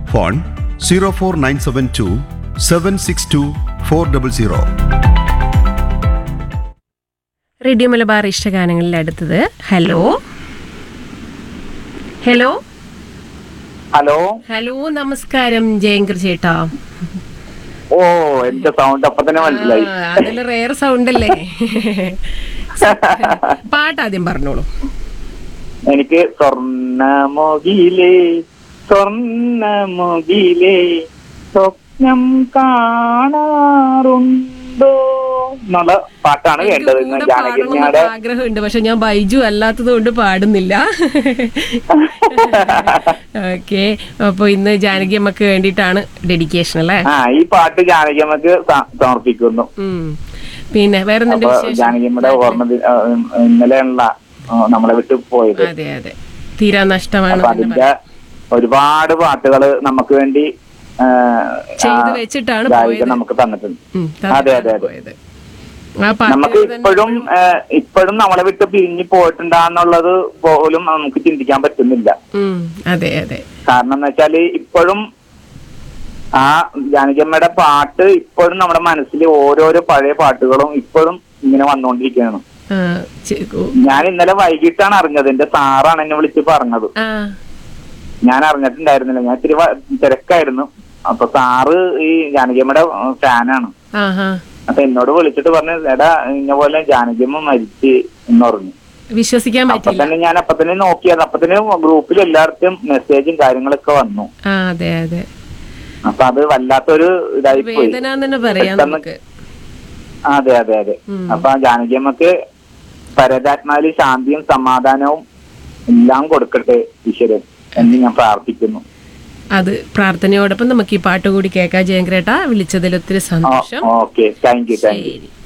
Phone 04972 762 400. Radio Malabar ഇഷ്ടഗാനങ്ങളിൽ അടുത്തത് hello hello hello hello നമസ്കാരം ജയങ്കർ ചേട്ടാ. ഓ എന്റെ സൗണ്ട് അപ്പൊ തന്നെ മനസ്സിലായി. അതിൽ റെയർ സൗണ്ട് അല്ലേ? പാട്ടാദ്യം പറഞ്ഞോളൂ. എനിക്ക് സ്വർണ്ണമുകിലേ സ്വർണ്ണമുകിലേ സ്വപ്നം കാണാറുണ്ടോ എന്നുള്ള പാട്ടാണ് വേണ്ടത്. ജാനകിയമ്മയുടെ ആഗ്രഹമുണ്ട്, പക്ഷെ ഞാൻ ബൈജു അല്ലാത്തത് കൊണ്ട് പാടുന്നില്ല. ഓക്കെ, അപ്പൊ ഇന്ന് ജാനകിയമ്മക്ക് വേണ്ടിയിട്ടാണ് ഡെഡിക്കേഷൻ അല്ലേ? ഈ പാട്ട് ജാനകിയമ്മക്ക് സമർപ്പിക്കുന്നു. പിന്നെ വേറെ ജാനകിയമ്മയുടെ ഓർമ്മ ഇന്നലെയുള്ള നമ്മളെ വിട്ട് പോയത്. അതെ അതെ, തീരാ നഷ്ടമാണ്. അതിന്റെ ഒരുപാട് പാട്ടുകള് നമുക്ക് വേണ്ടി ചെയ്തു വെച്ചിട്ടാണ് നമുക്ക് തന്നിട്ടുണ്ട്. അതെ അതെ അതെ. നമുക്ക് നമുക്ക് ഇപ്പോഴും നമ്മളെ വിട്ട് പിരിഞ്ഞു പോയിട്ടുണ്ടാന്നുള്ളത് പോലും നമുക്ക് ചിന്തിക്കാൻ പറ്റുന്നില്ല. അതെ അതെ. കാരണം എന്ന് വെച്ചാല് ഇപ്പോഴും ആ ജാനകിയമ്മയുടെ പാട്ട് ഇപ്പോഴും നമ്മുടെ മനസ്സിൽ ഓരോരോ പഴയ പാട്ടുകളും ഇപ്പോഴും ഇങ്ങനെ വന്നുകൊണ്ടിരിക്കുകയാണ്. ഞാൻ ഇന്നലെ വൈകിട്ടാണ് അറിഞ്ഞത്. എന്റെ സാറാണ് എന്നെ വിളിച്ച് പറഞ്ഞത്. ഞാൻ അറിഞ്ഞിട്ടുണ്ടായിരുന്നില്ല. ഞാൻ ഇത്തിരി തിരക്കായിരുന്നു. അപ്പൊ സാറ് ഈ ജാനകിയമ്മയുടെ ഫാനാണ്. അപ്പൊ എന്നോട് വിളിച്ചിട്ട് പറഞ്ഞു, എടാ ഇന്ന പോലെ ജാനകിയമ്മ മരിച്ച് എന്ന് പറഞ്ഞു. വിശ്വസിക്കാൻ പറ്റില്ല. ഞാൻ അപ്പൊ തന്നെ നോക്കിയത്. അപ്പൊ തന്നെ ഗ്രൂപ്പിൽ എല്ലായിടത്തും മെസ്സേജും കാര്യങ്ങളൊക്കെ വന്നു. അതെ അതെ. അപ്പൊ അത് വല്ലാത്തൊരു ഇതായി പോയി. അതെ അതെ അതെ. അപ്പൊ ജാനകിയമ്മക്ക് പരതാത്മാവിൽ ശാന്തിയും സമാധാനവും എല്ലാം കൊടുക്കട്ടെ ഈശ്വരൻ എന്ന് ഞാൻ പ്രാർത്ഥിക്കുന്നു. അത് പ്രാർത്ഥനയോടൊപ്പം നമുക്ക് ഈ പാട്ട് കൂടി കേൾക്കാം. ജയങ്കരേട്ടാ, വിളിച്ചതിൽ ഒത്തിരി സന്തോഷം. Okay, thank you.